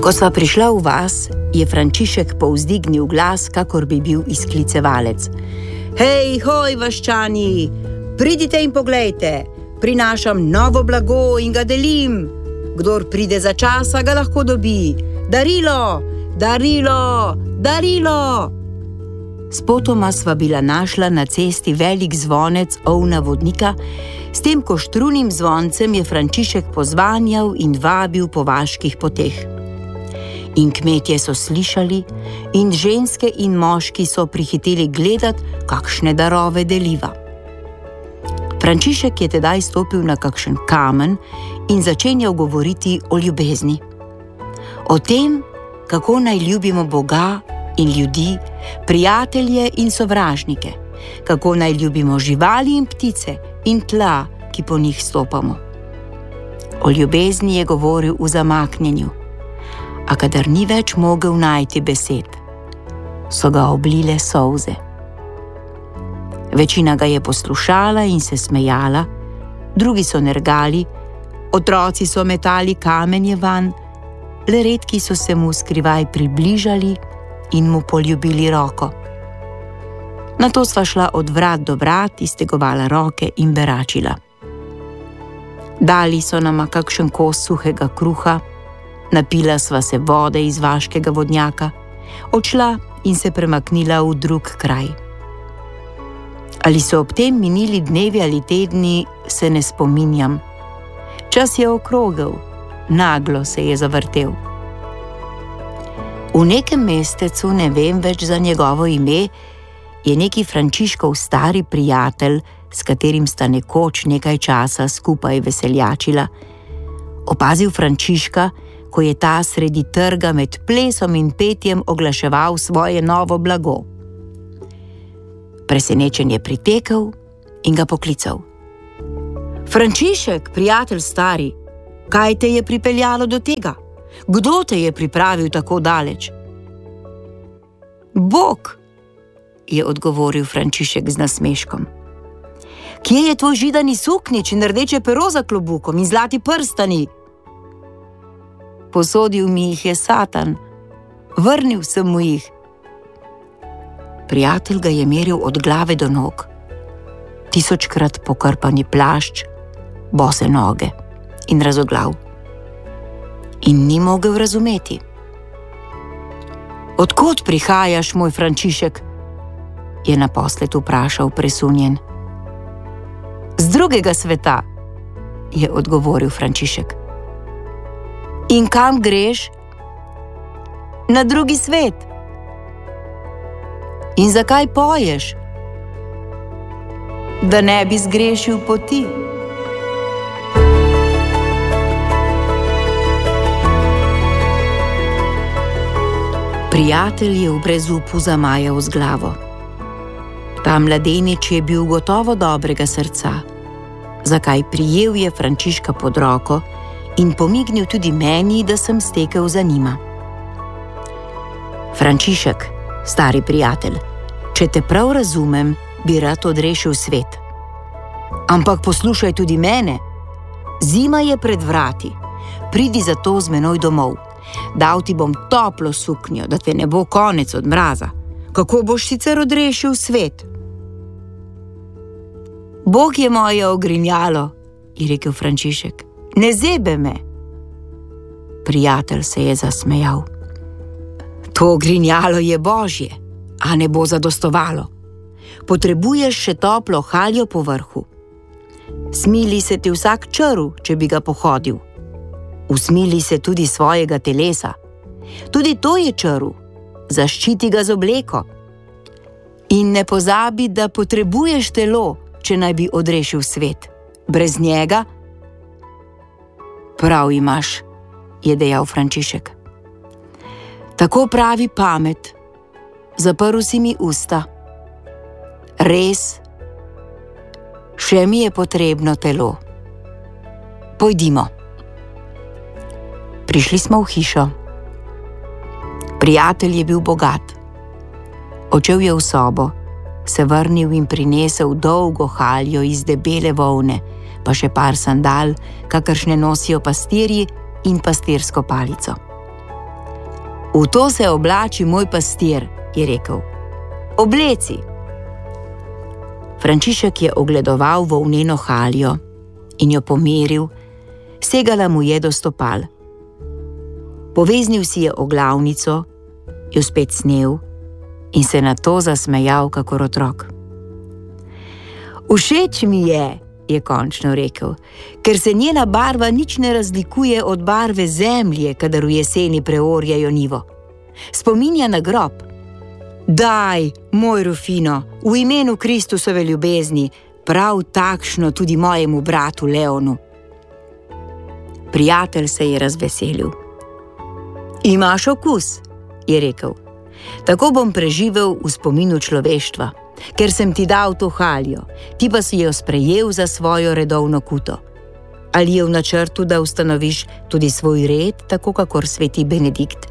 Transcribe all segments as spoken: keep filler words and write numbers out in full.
Ko sva prišla v vas, je Frančišek povzdignil glas, kakor bi bil izklicevalec. Hej, hoj, vaščani, pridite in poglejte, prinašam novo blago in ga delim. Kdor pride za časa, ga lahko dobi. Darilo, darilo, darilo. Spotoma sva bila našla na cesti velik zvonec ovna vodnika, s tem koštrunim zvoncem je Frančišek pozvanjal in vabil po vaških poteh. In kmetje so slišali, in ženske in moški so prihiteli gledat, kakšne darove deliva. Frančišek je tedaj stopil na kakšen kamen in začenjal govoriti o ljubezni. O tem, kako naj ljubimo Boga in ljudi, prijatelje in sovražnike, kako naj ljubimo živali in ptice in tla, ki po njih stopamo. O ljubezni je govoril v zamaknjenju, a kadar ni več mogel najti besed, so ga oblile solze. Večina ga je poslušala in se smejala, drugi so nergali, otroci so metali kamenje vanj, le redki so se mu skrivaj približali in mu poljubili roko. Nato sva šla od vrat do vrat, iztegovala roke in beračila. Dali so nama kakšen kos suhega kruha, napila sva se vode iz vaškega vodnjaka, odšla in se premaknila v drug kraj. Ali so ob tem minili dnevi ali tedni, se ne spominjam. Čas je okrogel, naglo se je zavrtel. V nekem mestecu, ne vem več za njegovo ime, je neki Frančiškov stari prijatelj, s katerim sta nekoč nekaj časa skupaj veseljačila, opazil Frančiška, ko je ta sredi trga med plesom in petjem oglaševal svoje novo blago. Presenečen je pritekel in ga poklical. Frančišek, prijatelj stari, kaj te je pripeljalo do tega? Kdo te je pripravil tako daleč? Bog, je odgovoril Frančišek z nasmeškom. Kje je tvoj židani suknič in rdeče pero za klobukom in zlati prstani? Posodil mi jih je Satan, vrnil sem mu jih. Prijatelj ga je meril od glave do nog. Tisočkrat pokrpani plašč, bose noge in razoglav. In ni mogel razumeti. Od kod prihajaš, moj Frančišek? Je naposled vprašal presunjen. Z drugega sveta, je odgovoril Frančišek. In kam greš? Na drugi svet. In zakaj poješ? Da ne bi zgrešil poti. Prijatelj je v brezupu zamajal z glavo. Ta mladenič je bil gotovo dobrega srca, zakaj prijel je Frančiška pod roko in pomignil tudi meni, da sem stekel za njima. Frančišek, stari prijatelj, če te prav razumem, bi rad odrešil svet. Ampak poslušaj tudi mene. Zima je pred vrati. Pridi zato z menoj domov. Dal ti bom toplo suknjo, da te ne bo konec od mraza. Kako boš sicer odrešil svet? Bog je moje ogrinjalo, je rekel Frančišek. Ne zebe me. Prijatelj se je zasmejal. To ogrinjalo je Božje, a ne bo zadostovalo. Potrebuješ še toplo haljo po vrhu. Smili se ti vsak črv, če bi ga pohodil. Usmili se tudi svojega telesa. Tudi to je črv, zaščiti ga z obleko. In ne pozabi, da potrebuješ telo, če naj bi odrešil svet. Brez njega? Prav imaš, je dejal Frančišek. Tako pravi pamet. Zaprl si mi usta. Res, še mi je potrebno telo. Pojdimo. Prišli smo v hišo. Prijatelj je bil bogat. Odšel je v sobo, se vrnil in prinesel dolgo haljo iz debele volne, pa še par sandal, kakršne nosijo pastirji, in pastirsko palico. V to se oblači moj pastir, je rekel. Obleci. Frančišek je ogledoval volneno haljo in jo pomeril, segala mu je do stopal. Poveznil si je oglavnico, jo spet snel in se nato zasmejal kakor otrok. Všeč mi je, je končno rekel, ker se njena barva nič ne razlikuje od barve zemlje, kadar v jeseni preorjajo njivo. Spominja na grob. Daj, moj Rufino, v imenu Kristusove ljubezni, prav takšno tudi mojemu bratu Leonu. Prijatelj se je razveselil. Imaš okus, je rekel. Tako bom preživel v spominu človeštva, ker sem ti dal to haljo, ti pa si jo sprejel za svojo redovno kuto. Ali je v načrtu, da ustanoviš tudi svoj red, tako kakor sveti Benedikt?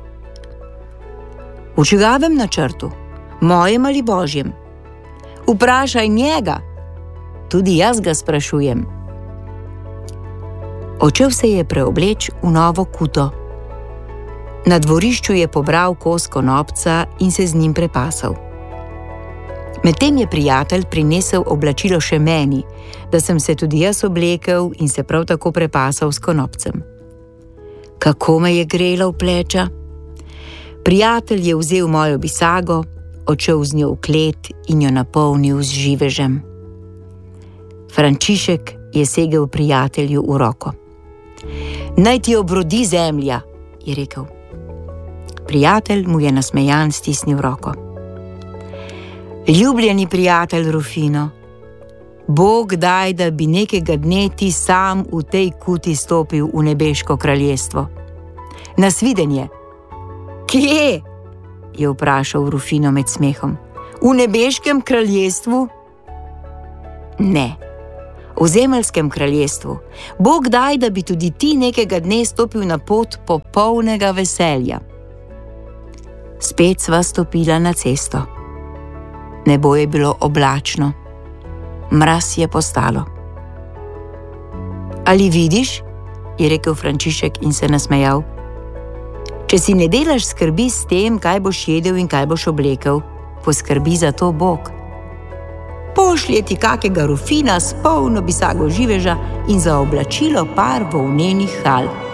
V čigavem načrtu? Mojem ali Božjem? Vprašaj njega. Tudi jaz ga sprašujem. Odšel se je preobleč v novo kuto. Na dvorišču je pobral kos konopca in se z njim prepasal. Medtem je prijatelj prinesel oblačilo še meni, da sem se tudi jaz oblekel in se prav tako prepasal s konopcem. Kako me je grelo v pleča? Prijatelj je vzel mojo bisago, odšel z njo v klet in jo napolnil z živežem. Frančišek je segel prijatelju v roko. Naj ti obrodi zemlja, je rekel. Prijatelj mu je nasmejan stisnil roko. Ljubljeni prijatelj Rufino, Bog daj, da bi nekega dne ti sam v tej kuti stopil v nebeško kraljestvo. Nasvidenje. Kje? Je vprašal Rufino med smehom. V nebeškem kraljestvu? Ne, v zemeljskem kraljestvu. Bog daj, da bi tudi ti nekega dne stopil na pot popolnega veselja. Spet sva stopila na cesto. Nebo je bilo oblačno. Mraz je postalo. Ali vidiš? Je rekel Frančišek in se nasmejal. Če si ne delaš skrbi s tem, kaj boš jedel in kaj boš oblekel, poskrbi za to Bog. Pošlje ti kakega Rufina s polno bisago živeža in za oblačilo par volnenih hal.